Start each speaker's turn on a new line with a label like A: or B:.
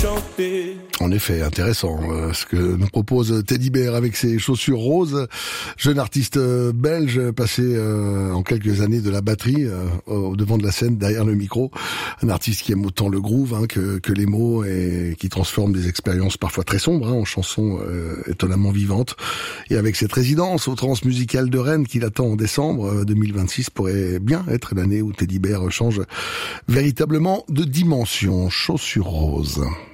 A: chanter.
B: En effet, intéressant ce que nous propose Teddy Bear avec ses chaussures roses, jeune artiste belge passé en quelques années de la batterie au devant de la scène, derrière le micro, un artiste qui aime autant le groove que les mots et qui transforme des expériences parfois très sombres en chansons étonnamment vivantes. Et avec cette résidence au Transmusical de Rennes qu'il attend en décembre 2026 pourrait bien être l'année où Teddy Bear change véritablement de dimension. Chaussures roses.